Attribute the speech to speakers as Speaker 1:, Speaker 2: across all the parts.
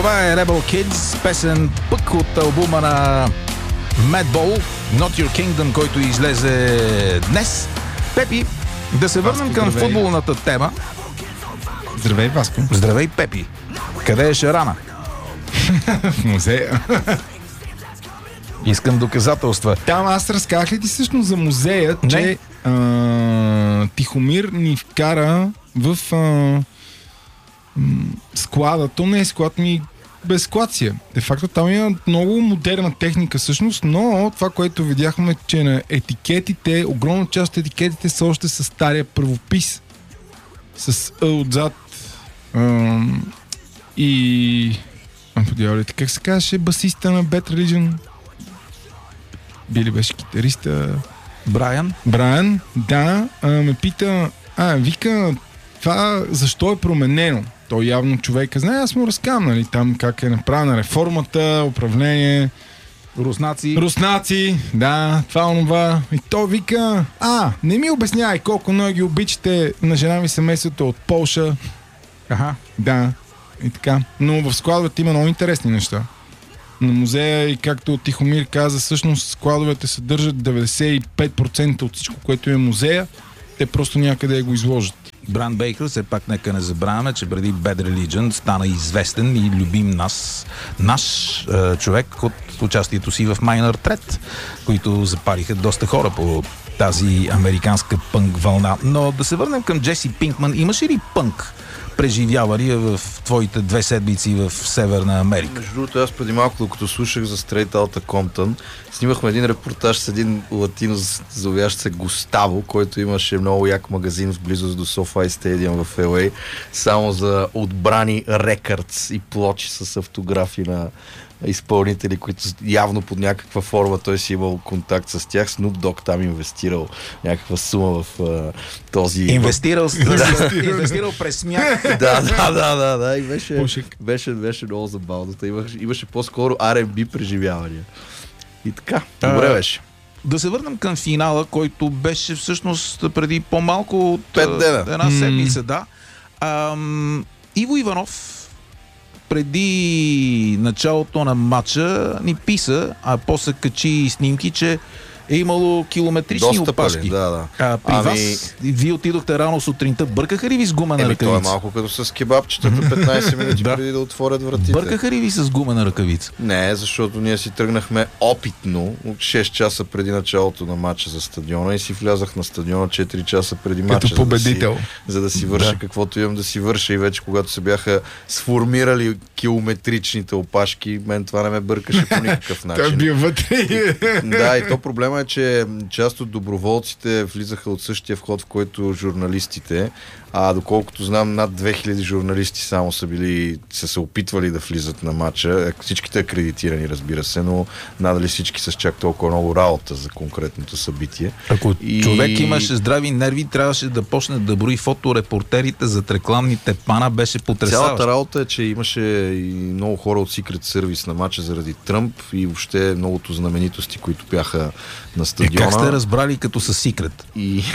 Speaker 1: Това е Rebel Kids, песен пък от албума на Madball, Not Your Kingdom, който излезе днес. Пепи, да се върнем към футболната тема.
Speaker 2: Здравей, Васко.
Speaker 1: Здравей, Пепи. Къде е Шарана?
Speaker 2: В музея.
Speaker 1: Искам доказателства.
Speaker 2: Там аз разказах ли ти всъщност за музея, че Тихомир ни вкара в склада. То не е склад, без склация. Де факто там има много модерна техника всъщност, но това, което видяхме, че на етикетите, огромна част от етикетите са още с стария правопис. С отзад. И... подявалите, как се казваше басиста на Bad Religion? Били беше китариста... Брайан, да, ме пита, вика, това защо е променено? Той явно човека знае, аз му разказвам, нали, там как е направена реформата, управление, руснаци, да, това. И той вика, не ми обяснявай колко много ги обичате на жена ми семейството от Полша. Да, и така. Но в складовете има много интересни неща. На музея и както Тихомир каза, всъщност складовете съдържат 95% от всичко, което е музея. Те просто някъде го изложат.
Speaker 1: Бран Бейкър, все пак нека не забравяме, че преди Bad Religion стана известен и любим наш човек от участието си в Minor Threat, които запалиха доста хора по тази американска пънк вълна. Но да се върнем към Джеси Пинкман. Имаше ли пънк преживявания в твоите 2 седмици в Северна Америка?
Speaker 3: Между другото, аз преди малко, докато слушах за Straight Outta Compton, снимахме един репортаж с един латинос, зовящ се Густаво, който имаше много як магазин в близост до SoFi Stadium в LA, само за отбрани рекърдс и плочи с автографи на изпълнители, които явно под някаква форма той си имал контакт с тях. Snoop Dogg там инвестирал някаква сума в този...
Speaker 1: Инвестирал през смях.
Speaker 3: Да. И беше много забавно. Имаше по-скоро R&B преживявания. И така, добре беше.
Speaker 1: Да се върнем към финала, който беше всъщност преди по-малко от
Speaker 3: 5 дена.
Speaker 1: Една седмица, да. Иво Иванов преди началото на матча ни писа, а после качи снимки, че е имало километрични опашки.
Speaker 3: Да.
Speaker 1: При вас, вие отидохте рано сутринта, бъркаха ли ви с гумена ръкавица?
Speaker 3: Това е малко като с кебабчетата 15 минути преди да отворят вратите.
Speaker 1: Бъркаха ли ви с гумена ръкавица?
Speaker 3: Не, защото ние си тръгнахме опитно от 6 часа преди началото на матча за стадиона и си влязах на стадиона 4 часа преди матча.
Speaker 2: Като победител.
Speaker 3: За да си върша каквото имам да си върша, и вече когато се бяха сформирали километричните опашки, мен това не ме бъркаше по никакъв начин.
Speaker 2: Той бил вътре.
Speaker 3: Да, и то проблема е, че част от доброволците влизаха от същия вход, в който журналистите, доколкото знам, над 2000 журналисти само са се опитвали да влизат на матча. Всичките акредитирани, разбира се, но надали всички с чак толкова много работа за конкретното събитие.
Speaker 1: Ако човек имаше здрави нерви, трябваше да почне да брои фоторепортерите зад рекламните пана, беше потресаващо.
Speaker 3: Цялата работа е, че имаше и много хора от Secret Service на матча заради Тръмп и въобще многото знаменитости, които бяха на стадиона.
Speaker 1: Как сте разбрали като са Secret?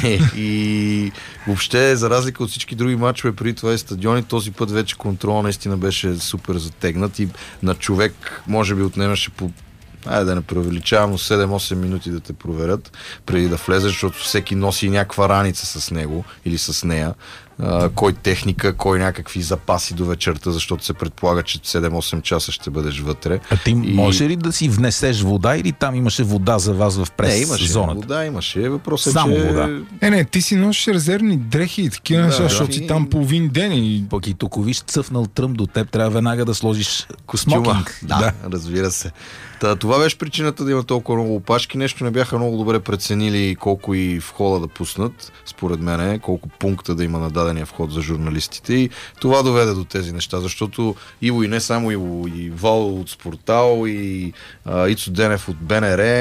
Speaker 3: И въобще, за разлика от всички други матчове преди това и стадиони, този път вече контрол наистина беше супер затегнат и на човек може би отнемаше по да не преувеличавам, но 7-8 минути да те проверят преди да влезеш, защото всеки носи някаква раница с него или с нея. Кой техника, кой някакви запаси до вечерта, защото се предполага, че 7-8 часа ще бъдеш вътре.
Speaker 1: А ти може ли да си внесеш вода или там имаше вода за вас в прес-зоната?
Speaker 3: Имаше. Въпросът
Speaker 1: само
Speaker 3: че...
Speaker 1: вода.
Speaker 2: Не, ти си носиш резервни дрехи и такива неща, защото си там половин ден и...
Speaker 1: Пък и тук виж цъфнал Тръмп до теб, трябва веднага да сложиш смокинг.
Speaker 3: Да, разбира се. Това беше причината да има толкова много опашки. Нещо не бяха много добре преценили колко и входа да пуснат, според мен, колко пункта да има на дадения вход за журналистите. И това доведе до тези неща, защото Иво и не само Иво, и Вал от Спортал, и Ицо Денев от БНР,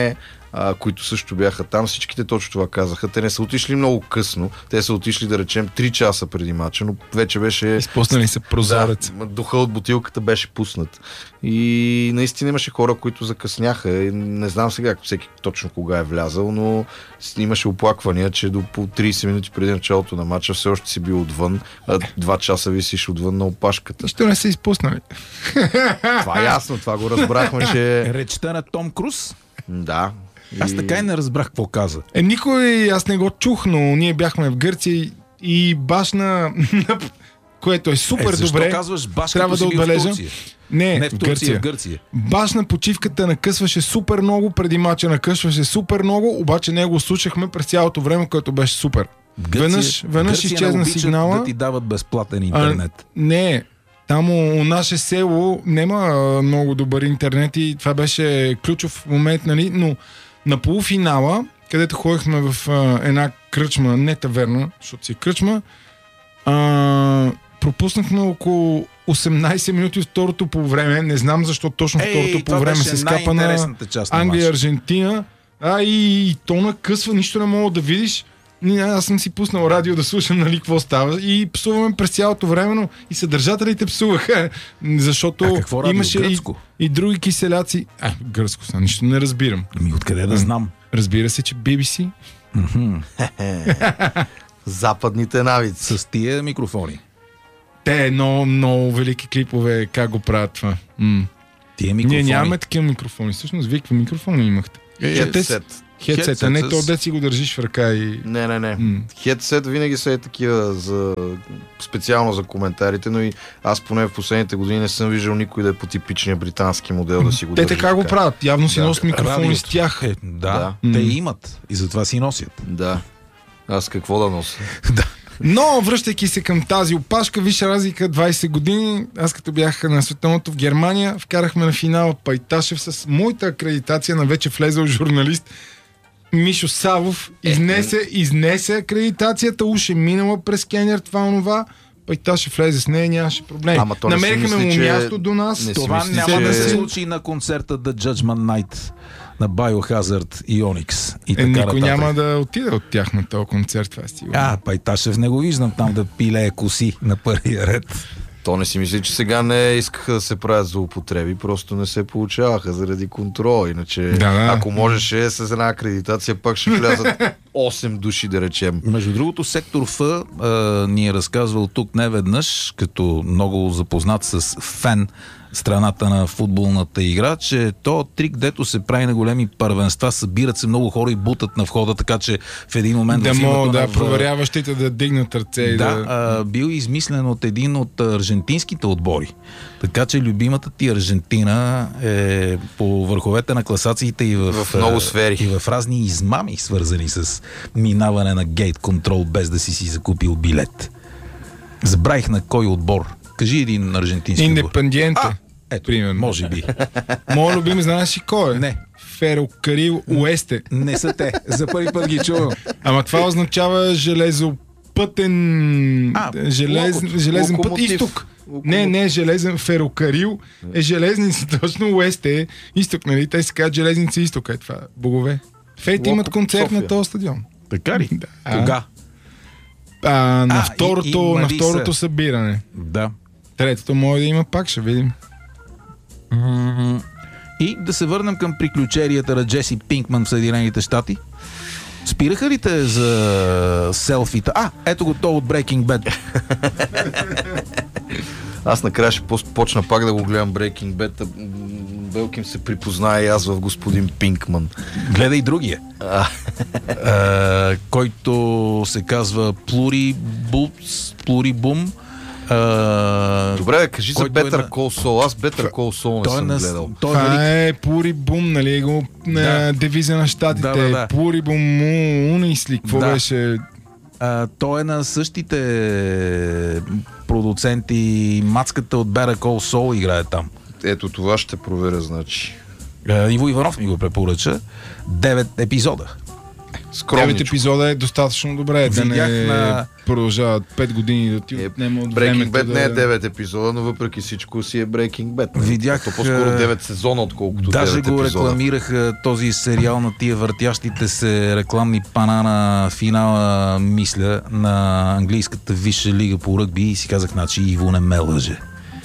Speaker 3: които също бяха там. Всичките точно това казаха. Те не са отишли много късно. Те са отишли, да речем, 3 часа преди мача, но вече беше...
Speaker 2: Изпуснали се прозорец.
Speaker 3: Да, духа от бутилката беше пуснат. И наистина имаше хора, които закъсняха. Не знам сега всеки точно кога е влязал, но имаше оплаквания, че до по 30 минути преди началото на мача все още си бил отвън, а 2 часа висиш отвън на опашката.
Speaker 2: Нищо не са изпуснали.
Speaker 3: Това е ясно, това го разбрахме, че...
Speaker 1: Речта на Том Круз?
Speaker 3: Да.
Speaker 1: Аз така и не разбрах какво каза.
Speaker 2: Никой, аз не го чух, но ние бяхме в Гърция и баш на което е супер
Speaker 1: защо
Speaker 2: добре.
Speaker 1: Казваш баш,
Speaker 2: трябва да отбележа.
Speaker 1: Не в Турция, в Гърция.
Speaker 2: Баш на почивката накъсваше супер много, преди мача накъсваше супер много, обаче не го слушахме през цялото време, което беше супер. Веднъж изчезна сигнала.
Speaker 1: Да ти дават безплатен интернет.
Speaker 2: Не, там у наше село нема много добър интернет и това беше ключов момент, нали, но на полуфинала, където ходихме в една кръчма, не таверна, защото си кръчма, пропуснахме около 18 минути от второто по време. Не знам защо точно второто по време се скапа на Англия-Аржентина. И то накъсва, нищо не мога да видиш. Аз съм си пуснал радио да слушам, нали, какво става. И псуваме през цялото време, но и съдържателите псуваха. Защото имаше и други киселяци. Гръцко са, нищо не разбирам.
Speaker 1: Откъде да знам?
Speaker 2: Разбира се, че BBC.
Speaker 3: Западните навици.
Speaker 1: С тия микрофони.
Speaker 2: Те много велики клипове, как го правят това.
Speaker 1: Тия микрофони.
Speaker 2: Ние нямаме такива микрофони. Всъщност, вие какви микрофони имахте? Хедсет, не то дет си го държиш в ръка и...
Speaker 3: Не. Хедсет винаги са такива специално за коментарите, но и аз поне в последните години не съм виждал никой да е по типичния британски модел да си го държи.
Speaker 2: Те така го правят. Явно си носят микрофони с тях.
Speaker 1: Те имат и затова си носят.
Speaker 3: Да. Аз какво да нося?
Speaker 1: Да.
Speaker 2: Но, връщайки се към тази опашка, виж разлика 20 години. Аз като бях на световното в Германия, вкарахме на финала Пайташев с моята акредитация на вече влезъл журналист Мишо Савов. Изнесе акредитацията, уж е минала през скенер, това. Пайташев влезе с нея, нямаше проблем. Намерихме му място до нас.
Speaker 1: Това няма да се случи на концерта The Judgment Night на Biohazard и Onyx.
Speaker 2: Никой няма да отиде от тях на този концерт, това е сигурно.
Speaker 1: Пайташев не го виждам там да пилее коси на първия ред.
Speaker 3: То не си мисли, че сега не искаха да се правят злоупотреби, просто не се получаваха заради контрол. Иначе, ако можеше с една акредитация, пак ще влязат 8 души, да речем.
Speaker 1: Между другото, сектор Ф ни е разказвал тук неведнъж, като много запознат с фен страната на футболната игра, че то трик, дето се прави на големи първенства, събират се много хора и бутат на входа, така че в един момент...
Speaker 2: Да могат проверяващите да дигнат ръце.
Speaker 1: Бил измислен от един от аржентинските отбори. Така че любимата ти Аржентина е по върховете на класациите и в
Speaker 3: много сфери.
Speaker 1: И в разни измами, свързани с минаване на гейт контрол, без да си закупил билет. Забравих на кой отбор. Кажи един аржентински отбор.
Speaker 2: Индепендиенте.
Speaker 1: Ето, примерно. Може би.
Speaker 2: Моят любим, знаеш ли кой е?
Speaker 1: Не.
Speaker 2: Ферокарил Уесте.
Speaker 1: Не са те. За първи път ги чувам.
Speaker 2: Ама това означава железопътен... железен път. Изток. Не, железен. Ферокарил е железница. Точно Уесте е изток, нали? Те се казват железница изток. Е това. Богове. Фейт имат концерт на този стадион.
Speaker 1: Така ли? Кога?
Speaker 2: На второто събиране.
Speaker 1: Да.
Speaker 2: Третото може да има пак, ще видим.
Speaker 1: И да се върнем към приключенията на Джеси Пинкман в Съединените щати. Спираха ли те за селфита? Ето го то от Breaking Bad.
Speaker 3: Аз накрая ще почна пак да го гледам Breaking Bad. Белким се припознае и аз в господин Пинкман.
Speaker 1: Гледай другия. Който се казва Плурибум.
Speaker 3: Добре, кажи за Better Call Saul. Аз Better Call Saul не съм гледал.
Speaker 2: Това е Плурибум, нали? Девиза на щатите. Плурибум унисли. Какво беше?
Speaker 1: Той е на същите продуценти. Мацката от Better Call Saul играе там.
Speaker 3: Ето това ще проверя, значи.
Speaker 1: Иво Иванов ми го препоръча. 9 епизода.
Speaker 3: скромничко.
Speaker 2: 9 епизода е достатъчно добре. Да
Speaker 1: Видях
Speaker 2: не продължават 5 години да ти отнема от
Speaker 3: Breaking
Speaker 2: времето.
Speaker 3: Bad не е 9 епизода, но въпреки всичко си е Breaking Bad.
Speaker 1: Видях,
Speaker 3: То по-скоро 9 сезона, отколкото 9
Speaker 1: даже
Speaker 3: епизода.
Speaker 1: го рекламираха този сериал на тия въртящите се рекламни пана на финала, мисля, на английската висша лига по ръгби и си казах, значи Иво не ме лъже.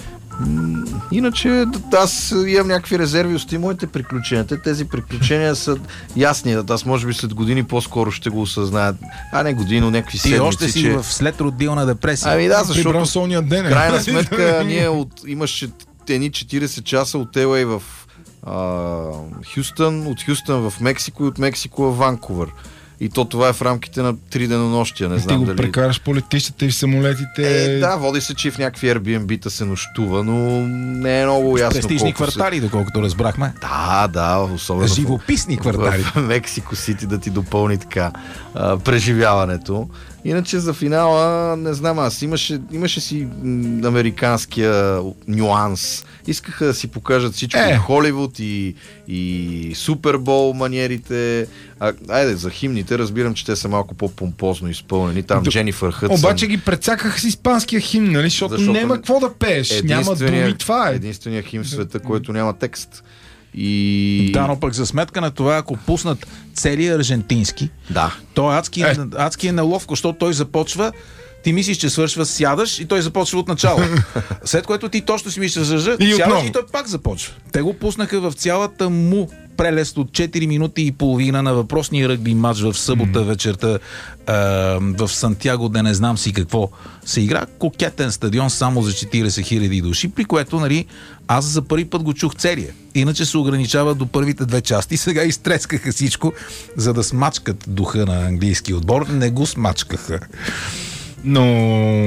Speaker 3: Иначе аз имам някакви резерви от моите приключения. Тези приключения са ясни. Аз може би след години по-скоро ще го осъзнаят. Не години, но някакви
Speaker 1: Ти
Speaker 3: седмици.
Speaker 1: още си в след родилна депресия.
Speaker 3: Ами да,
Speaker 2: При
Speaker 3: защото
Speaker 2: брансолния ден.
Speaker 3: в крайна сметка ние имаше едни 40 часа от LA в Хюстън, от Хюстън в Мексико и от Мексико в Ванкувър. И това е в рамките на 3 денонощия. Не знам
Speaker 2: ти го
Speaker 3: дали...
Speaker 2: прекараш по летищата и в самолетите.
Speaker 3: Да, води се, че в някакви Airbnb-та се нощува, но не е много ясно.
Speaker 1: Престижни квартали, доколкото разбрахме.
Speaker 3: Да, особено
Speaker 1: живописни квартали.
Speaker 3: В Мексико Сити да ти допълни така преживяването. Иначе за финала, не знам аз, имаше си американския нюанс. Искаха да си покажат всичко и Холивуд и Супербол маниерите. Айде, за химните разбирам, че те са малко по-помпозно изпълнени. Там Дженифър Хъдсън.
Speaker 2: Обаче ги прецакаха с испанския химн, нали? Защото няма какво да пееш. Няма думи, това е.
Speaker 3: Единственият химн в света, който няма текст. И...
Speaker 1: Да, но пък за сметка на това, ако пуснат целия аржентински, той адски е неловко, защото той започва, ти мислиш, че свършва, сядаш и той започва от начало. След което ти точно си мислиш, сядаш и той пак започва. Те го пуснаха в цялата му прелест от 4 минути и половина на въпросния ръгби матч в събота вечерта в Сантяго, да не знам си какво се игра. Кокетен стадион само за 40 000 души, при което, нали, аз за първи път го чух целия. Иначе се ограничава до първите 2 части. Сега изтрескаха всичко, за да смачкат духа на английски отбор. Не го смачкаха.
Speaker 2: Но